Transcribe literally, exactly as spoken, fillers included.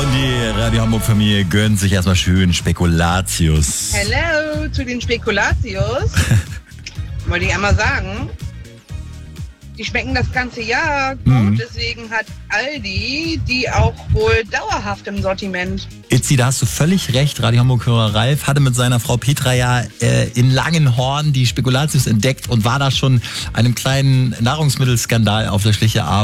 Und die Radio Hamburg-Familie gönnt sich erstmal schön Spekulatius. Hello zu den Spekulatius. Wollte ich einmal sagen, die schmecken das ganze Jahr gut, Mhm. deswegen hat Aldi die auch wohl dauerhaft im Sortiment. Itzi, da hast du völlig recht. Radio Hamburg-Hörer Ralf hatte mit seiner Frau Petra ja äh, in Langenhorn die Spekulatius entdeckt und war da schon einem kleinen Nahrungsmittelskandal auf der Schliche.